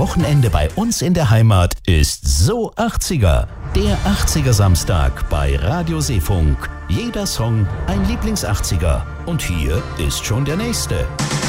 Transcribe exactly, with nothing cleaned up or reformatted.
Wochenende bei uns in der Heimat ist so achtziger. Der achtziger Samstag bei Radio Seefunk. Jeder Song ein Lieblings-achtziger. Und hier ist schon der nächste.